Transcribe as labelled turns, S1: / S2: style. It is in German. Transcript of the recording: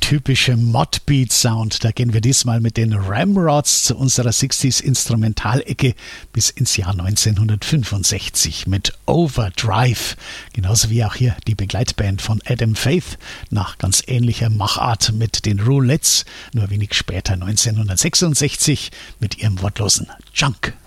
S1: typische Mod-Beat-Sound. Da gehen wir diesmal mit den Ramrods zu unserer 60s Instrumentalecke bis ins Jahr 1965 mit Overdrive. Genauso wie auch hier die Begleitband von Adam Faith nach ganz ähnlicher Machart mit den Roulettes, nur wenig später 1966 mit ihrem wortlosen Junk.